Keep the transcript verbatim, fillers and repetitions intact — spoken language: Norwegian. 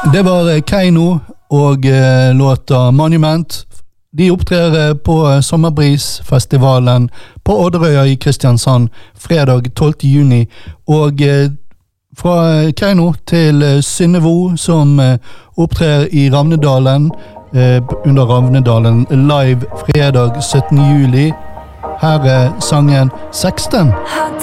Det var Keiino og eh, låta Monument. De opptrer eh, på Sommerbrisfestivalen på Odderøya i Kristiansand fredag tolvte juni. Og eh, fra Keiino til eh, Synnevo som eh, opptrer i Ravnedalen eh, under Ravnedalen live fredag syttende juli. Her er sangen seksten.